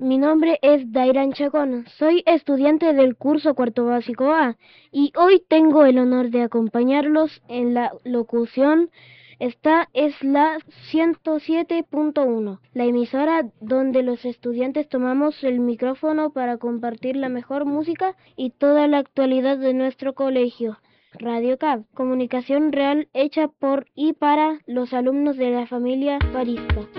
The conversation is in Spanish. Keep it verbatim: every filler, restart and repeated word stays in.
Mi nombre es Dairan Chacón, soy estudiante del curso cuarto básico A y hoy tengo el honor de acompañarlos en la locución. Esta es la ciento siete punto uno, la emisora donde los estudiantes tomamos el micrófono para compartir la mejor música y toda la actualidad de nuestro colegio. Radio C A B, comunicación real hecha por y para los alumnos de la familia Barista.